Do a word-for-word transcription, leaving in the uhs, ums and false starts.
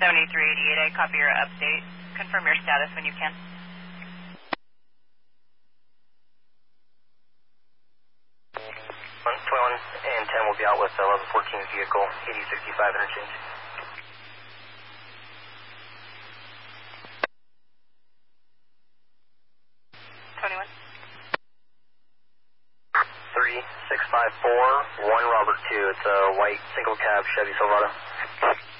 seventy-three eighty-eight, I copy your update. Confirm your status when you can. twenty-one and ten will be out with eleven fourteen vehicle, eighty sixty-five interchange. twenty-one. three six five four, one Robert two. It's a white single cab Chevy Silverado.